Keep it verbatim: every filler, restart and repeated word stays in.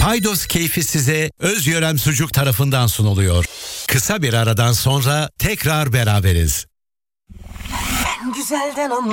Paydos keyfi size Özyörem Sucuk tarafından sunuluyor. Kısa bir aradan sonra tekrar beraberiz. En güzelden anla.